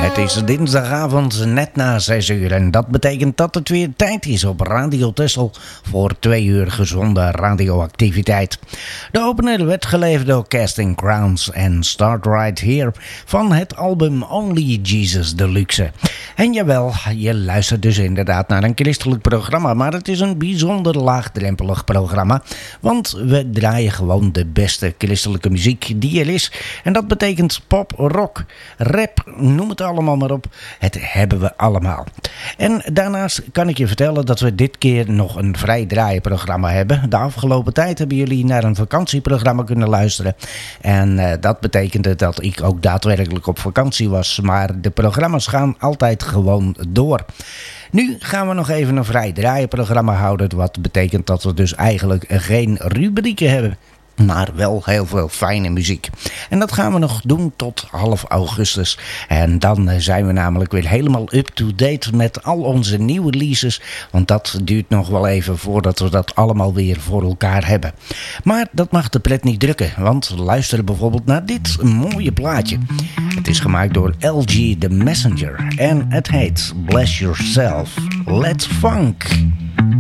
Het is dinsdagavond net na 6 uur en dat betekent dat het weer tijd is op Radio Texel voor 2 uur gezonde radioactiviteit. De opener werd geleverd door Casting Crowns en Start Right Here van het album Only Jesus Deluxe. En jawel, je luistert dus inderdaad naar een christelijk programma, maar het is een bijzonder laagdrempelig programma, want we draaien gewoon de beste christelijke muziek die er is. En dat betekent pop, rock, rap, noem het allemaal maar op. Het hebben we allemaal. En daarnaast kan ik je vertellen dat we dit keer nog een vrij draaienprogramma hebben. De afgelopen tijd hebben jullie naar een vakantieprogramma kunnen luisteren. En dat betekende dat ik ook daadwerkelijk op vakantie was. Maar de programma's gaan altijd gewoon door. Nu gaan we nog even een vrij draaienprogramma houden. Wat betekent dat we dus eigenlijk geen rubrieken hebben. Maar wel heel veel fijne muziek. En dat gaan we nog doen tot half augustus. En dan zijn we namelijk weer helemaal up-to-date met al onze nieuwe releases. Want dat duurt nog wel even voordat we dat allemaal weer voor elkaar hebben. Maar dat mag de pret niet drukken. Want luister bijvoorbeeld naar dit mooie plaatje. Het is gemaakt door LG The Messenger. En het heet Bless Yourself. Let's Funk.